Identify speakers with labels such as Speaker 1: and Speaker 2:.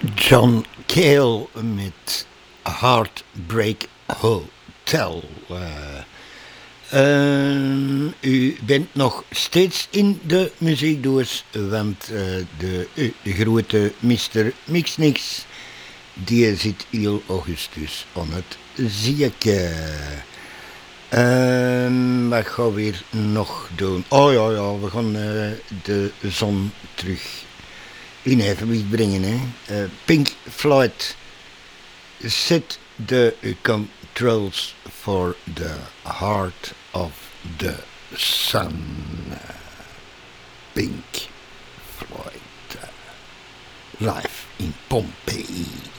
Speaker 1: John Cale met Heartbreak Hotel. U bent nog steeds in de muziekdoos, want de grote Mr. Mixnix, die zit 1 augustus aan het zieken. Wat gaan we weer nog doen? Oh ja, we gaan de zon terug in evenwicht brengen. Hè. Pink Floyd, set the controls for the heart of the sun. Pink Floyd, live in Pompeii.